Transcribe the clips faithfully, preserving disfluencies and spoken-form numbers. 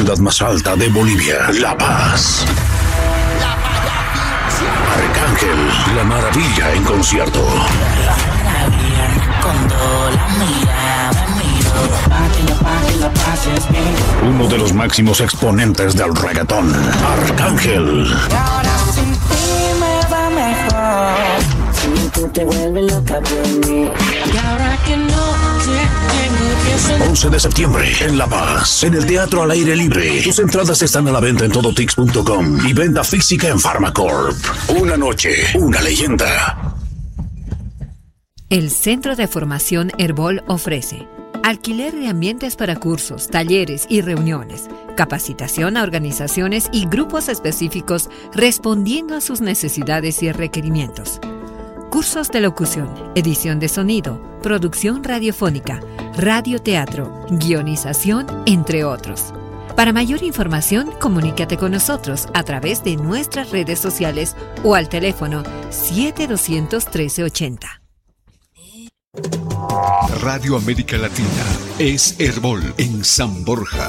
ciudad más alta de Bolivia, La Paz. Arcángel, La Maravilla en concierto. Uno de los máximos exponentes del reggaetón, Arcángel. once de septiembre en La Paz, en el Teatro al Aire Libre. Tus entradas están a la venta en todo tix punto com y venta física en Pharmacorp. Una noche, una leyenda. El Centro de Formación Herbol ofrece alquiler de ambientes para cursos, talleres y reuniones, capacitación a organizaciones y grupos específicos respondiendo a sus necesidades y requerimientos. Cursos de locución, edición de sonido, producción radiofónica, radioteatro, guionización, entre otros. Para mayor información, comunícate con nosotros a través de nuestras redes sociales o al teléfono siete dos cero cero, uno tres ocho cero. Radio América Latina es Herbol en San Borja.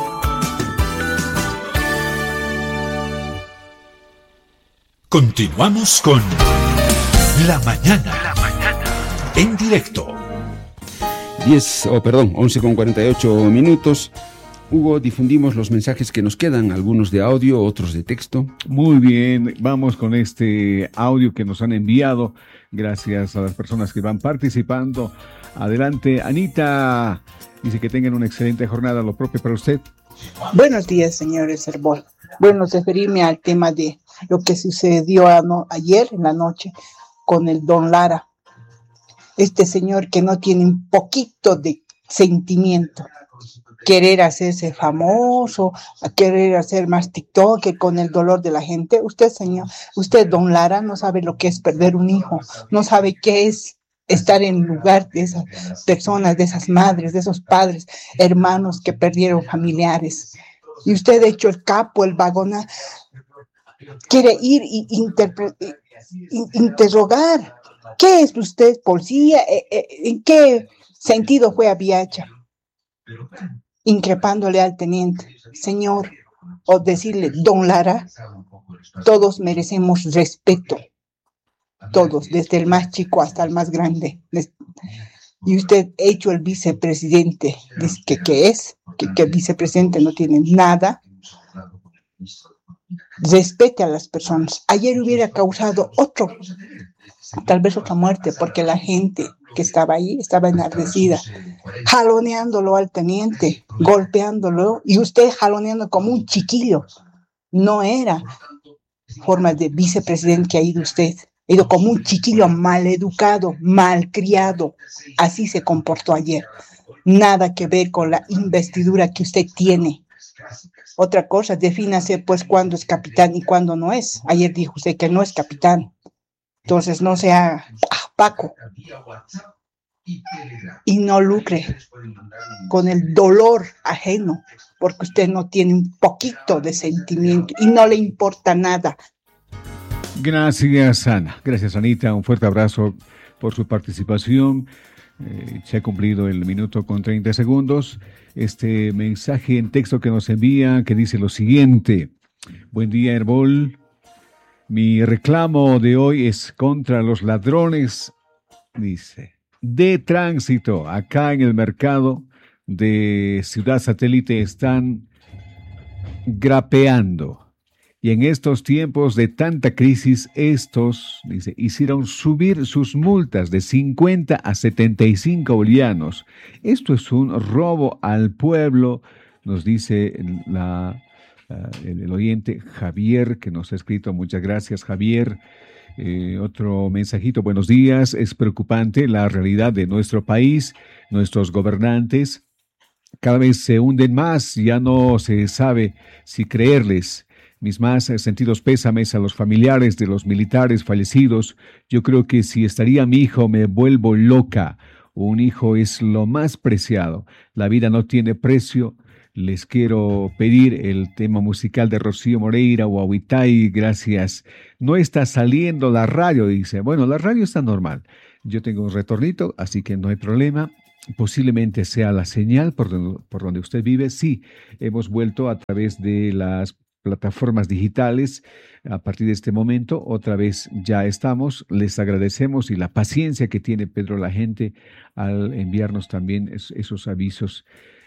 Continuamos con La Mañana, La Mañana en directo. diez, oh, perdón, once con cuarenta y ocho minutos. Hugo, difundimos los mensajes que nos quedan, algunos de audio, otros de texto. Muy bien, vamos con este audio que nos han enviado. Gracias a las personas que van participando. Adelante, Anita. Dice que tengan una excelente jornada, lo propio para usted. Buenos días, señores Herbol. Bueno, referirme al tema de lo que sucedió a no, ayer en la noche con el Don Lara. Este señor que no tiene un poquito de sentimiento. Querer hacerse famoso, querer hacer más TikTok que con el dolor de la gente. Usted, señor, usted, Don Lara, no sabe lo que es perder un hijo, no sabe qué es estar en lugar de esas personas, de esas madres, de esos padres, hermanos que perdieron familiares. Y usted, de hecho, el capo, el vagona, quiere ir y interpre- interrogar. ¿Qué es usted, policía? ¿En qué sentido fue a Viacha? Increpándole al teniente, señor, o decirle, Don Lara, todos merecemos respeto, todos, desde el más chico hasta el más grande. Y usted, hecho el vicepresidente, dice que qué es, que, que el vicepresidente no tiene nada. Respete a las personas. Ayer hubiera causado otro, tal vez otra muerte, porque la gente que estaba ahí estaba enardecida, jaloneándolo al teniente, golpeándolo, y usted jaloneando como un chiquillo. No era forma de vicepresidente que ha ido usted. Ha ido como un chiquillo maleducado, malcriado. Así se comportó ayer. Nada que ver con la investidura que usted tiene. Otra cosa, defínase pues cuándo es capitán y cuándo no es. Ayer dijo usted que no es capitán. Entonces no sea Paco y no lucre con el dolor ajeno, porque usted no tiene un poquito de sentimiento y no le importa nada. Gracias, Ana. Gracias, Anita. Un fuerte abrazo por su participación. Eh, se ha cumplido el minuto con treinta segundos. Este mensaje en texto que nos envía, que dice lo siguiente. Buen día, Herbol. Mi reclamo de hoy es contra los ladrones, dice, de tránsito. Acá en el mercado de Ciudad Satélite están grapeando. Y en estos tiempos de tanta crisis, estos, dice, hicieron subir sus multas de cincuenta a setenta y cinco bolivianos. Esto es un robo al pueblo, nos dice la... Uh, el, el oyente Javier, que nos ha escrito. Muchas gracias, Javier. Eh, otro mensajito, buenos días. Es preocupante la realidad de nuestro país. Nuestros gobernantes cada vez se hunden más, ya no se sabe si creerles. Mis más sentidos pésames a los familiares de los militares fallecidos. Yo creo que si estaría mi hijo me vuelvo loca. Un hijo es lo más preciado. La vida no tiene precio. Les quiero pedir el tema musical de Rocío Moreira, Huahuitay, gracias. No está saliendo la radio, dice. Bueno, la radio está normal. Yo tengo un retornito, así que no hay problema. posiblemente sea la señal por donde, por donde usted vive. Sí, hemos vuelto a través de las plataformas digitales a partir de este momento. Otra vez ya estamos. Les agradecemos y la paciencia que tiene Pedro la gente al enviarnos también es, esos avisos.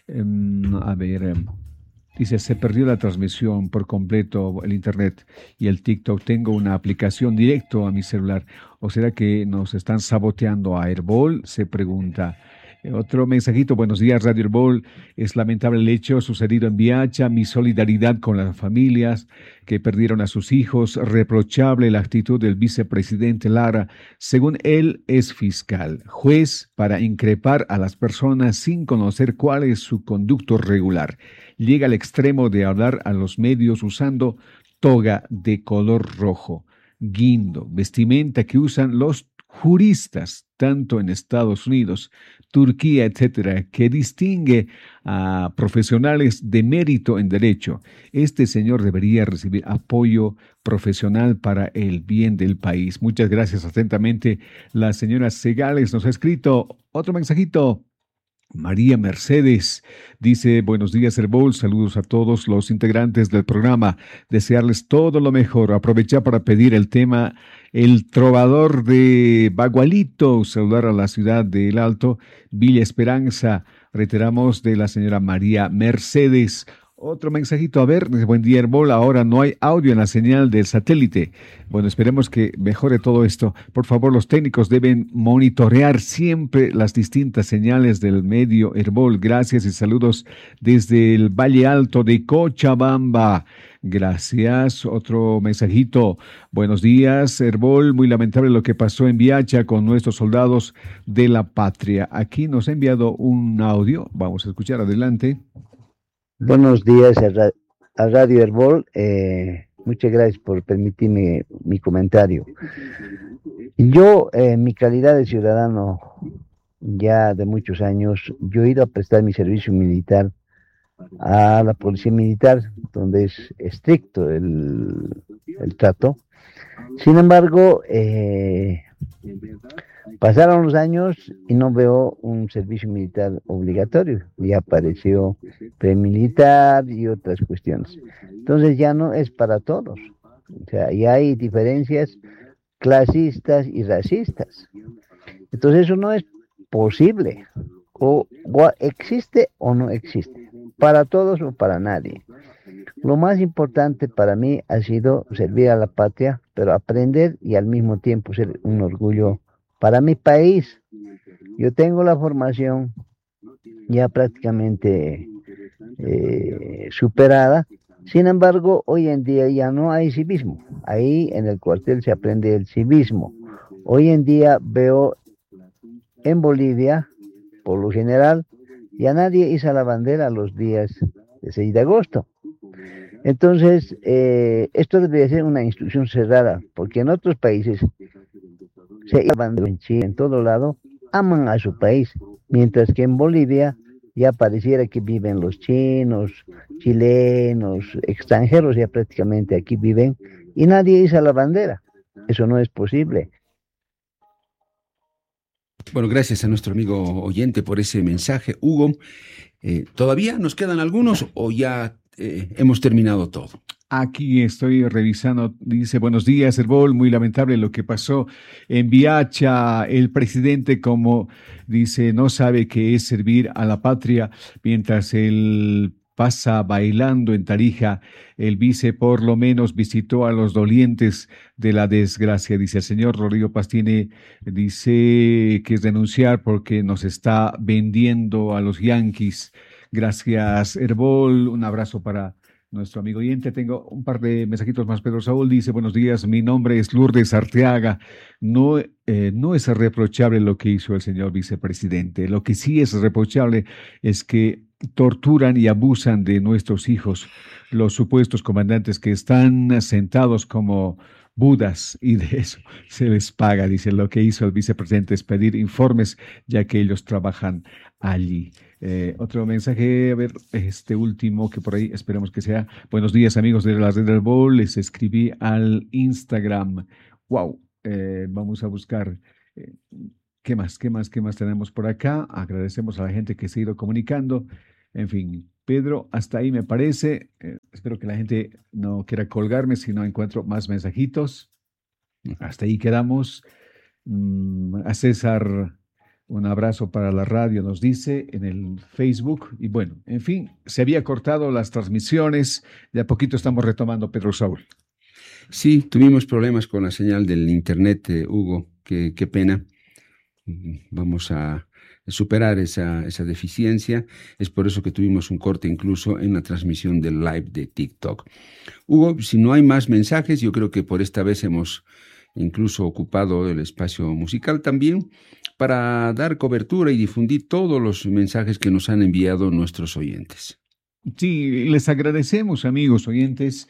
Um, a ver, um, dice, se perdió la transmisión por completo, el internet y el TikTok. Tengo una aplicación directo a mi celular. ¿O será que nos están saboteando a Airball? Se pregunta. Otro mensajito, buenos días Radio Airball, es lamentable el hecho sucedido en Viacha, mi solidaridad con las familias que perdieron a sus hijos, reprochable la actitud del vicepresidente Lara, según él es fiscal, juez para increpar a las personas sin conocer cuál es su conducto regular, llega al extremo de hablar a los medios usando toga de color rojo, guindo, vestimenta que usan los juristas, tanto en Estados Unidos, Turquía, etcétera, que distingue a profesionales de mérito en derecho. Este señor debería recibir apoyo profesional para el bien del país. Muchas gracias. Atentamente, la señora Segales nos ha escrito otro mensajito. María Mercedes dice, buenos días Airball, saludos a todos los integrantes del programa, desearles todo lo mejor, aprovechar para pedir el tema El Trovador de Bagualito, saludar a la ciudad de El Alto, Villa Esperanza, reiteramos de la señora María Mercedes. Otro mensajito, a ver, buen día Airball, ahora no hay audio en la señal del satélite. Bueno, esperemos que mejore todo esto. Por favor, los técnicos deben monitorear siempre las distintas señales del medio Airball. Gracias y saludos desde el Valle Alto de Cochabamba. Gracias. Otro mensajito. Buenos días, Airball. Muy lamentable lo que pasó en Viacha con nuestros soldados de la patria. Aquí nos ha enviado un audio. Vamos a escuchar adelante. Buenos días a, Ra a Radio Airball, eh, muchas gracias por permitirme mi comentario. Yo, en eh, mi calidad de ciudadano ya de muchos años, yo he ido a prestar mi servicio militar a la policía militar, donde es estricto el, el trato. Sin embargo, eh, pasaron los años y no veo un servicio militar obligatorio. Ya apareció premilitar y otras cuestiones. Entonces ya no es para todos. O sea, ya hay diferencias clasistas y racistas. Entonces eso no es posible. O, o existe o no existe. Para todos o para nadie. Lo más importante para mí ha sido servir a la patria, pero aprender y al mismo tiempo ser un orgullo para mi país. Yo tengo la formación ya prácticamente eh, superada. Sin embargo, hoy en día ya no hay civismo. Ahí en el cuartel se aprende el civismo. Hoy en día veo en Bolivia, por lo general, ya nadie iza la bandera los días de seis de agosto. Entonces, eh, esto debería ser una instrucción cerrada, porque en otros países se en Chile, en todo lado, aman a su país, mientras que en Bolivia ya pareciera que viven los chinos, chilenos, extranjeros ya prácticamente aquí viven, y nadie iza la bandera. Eso no es posible. Bueno, gracias a nuestro amigo oyente por ese mensaje. Hugo, eh, ¿todavía nos quedan algunos o ya eh, hemos terminado todo? Aquí estoy revisando, dice, buenos días, Airball, muy lamentable lo que pasó en Viacha. El presidente, como dice, no sabe qué es servir a la patria, mientras él pasa bailando en Tarija. El vice por lo menos visitó a los dolientes de la desgracia. Dice el señor Rodrigo Pastine, dice que es denunciar porque nos está vendiendo a los yanquis. Gracias, Airball, un abrazo para nuestro amigo oyente. Tengo un par de mensajitos más. Pedro Saúl dice, buenos días, mi nombre es Lourdes Arteaga. No, eh, no es reprochable lo que hizo el señor vicepresidente. Lo que sí es reprochable es que torturan y abusan de nuestros hijos, los supuestos comandantes que están sentados como budas, y de eso se les paga. Dice, lo que hizo el vicepresidente es pedir informes, ya que ellos trabajan allí. Eh, otro mensaje, a ver, este último que por ahí esperemos que sea. Buenos días, amigos de la Red del Airball, les escribí al Instagram. Wow, eh, vamos a buscar. Eh, ¿Qué más? ¿Qué más? ¿Qué más tenemos por acá? Agradecemos a la gente que se ha ido comunicando. En fin, Pedro, hasta ahí me parece. Eh, espero que la gente no quiera colgarme si no encuentro más mensajitos. Hasta ahí quedamos. Mm, a César, un abrazo para la radio, nos dice en el Facebook. Y bueno, en fin, se había cortado las transmisiones. De a poquito estamos retomando, Pedro Saúl. Sí, tuvimos problemas con la señal del internet, eh, Hugo. Qué, qué pena. Vamos a superar esa, esa deficiencia. Es por eso que tuvimos un corte incluso en la transmisión del live de TikTok. Hugo, si no hay más mensajes, yo creo que por esta vez hemos incluso ocupado el espacio musical también para dar cobertura y difundir todos los mensajes que nos han enviado nuestros oyentes. Sí, les agradecemos, amigos oyentes.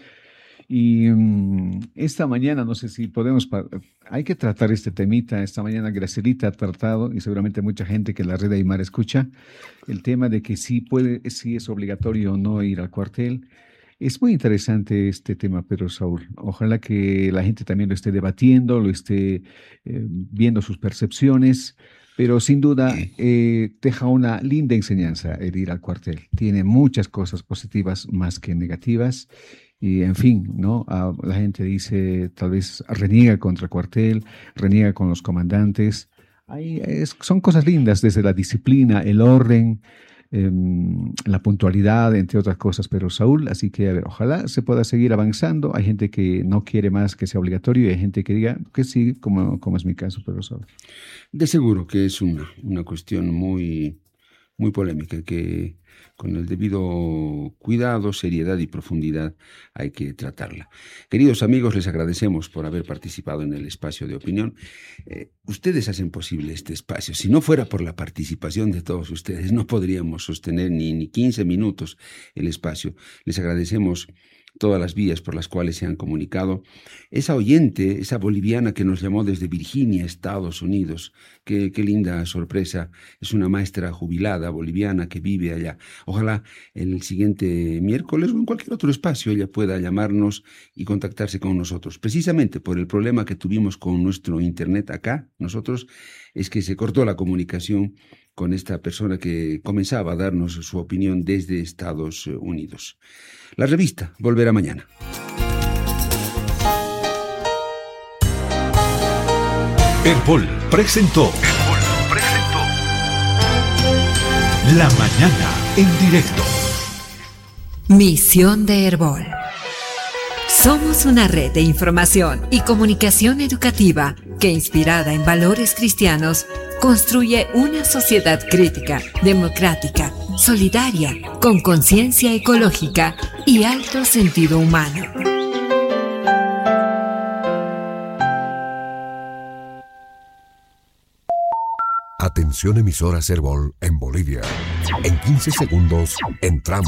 Y um, esta mañana, no sé si podemos, hay que tratar este temita. Esta mañana Gracielita ha tratado, y seguramente mucha gente que la red Aymara escucha, el tema de que si puede, si es obligatorio o no ir al cuartel. Es muy interesante este tema, Pedro Saúl. Ojalá que la gente también lo esté debatiendo, lo esté eh, viendo sus percepciones, pero sin duda eh, deja una linda enseñanza el ir al cuartel. Tiene muchas cosas positivas más que negativas. Y en fin, ¿no? A, la gente dice, tal vez reniega contra el cuartel, reniega con los comandantes. Ahí es, son cosas lindas, desde la disciplina, el orden, eh, la puntualidad, entre otras cosas, pero Saúl, así que a ver, ojalá se pueda seguir avanzando. Hay gente que no quiere más que sea obligatorio y hay gente que diga que sí, como, como es mi caso, pero Saúl. De seguro que es una, una cuestión muy, muy polémica, que con el debido cuidado, seriedad y profundidad hay que tratarla. Queridos amigos, les agradecemos por haber participado en el espacio de opinión. Eh, ustedes hacen posible este espacio. Si no fuera por la participación de todos ustedes, no podríamos sostener ni, ni quince minutos el espacio. Les agradecemos todas las vías por las cuales se han comunicado. Esa oyente, esa boliviana que nos llamó desde Virginia, Estados Unidos, qué, qué linda sorpresa, es una maestra jubilada boliviana que vive allá. Ojalá el siguiente miércoles o en cualquier otro espacio ella pueda llamarnos y contactarse con nosotros. Precisamente por el problema que tuvimos con nuestro internet acá, nosotros, es que se cortó la comunicación con esta persona que comenzaba a darnos su opinión desde Estados Unidos. La revista volverá mañana. Herbol presentó, Herbol presentó La Mañana en directo. Misión de Herbol. Somos una red de información y comunicación educativa que, inspirada en valores cristianos, construye una sociedad crítica, democrática, solidaria, con conciencia ecológica y alto sentido humano. Atención, emisoras Herbol en Bolivia. En quince segundos entramos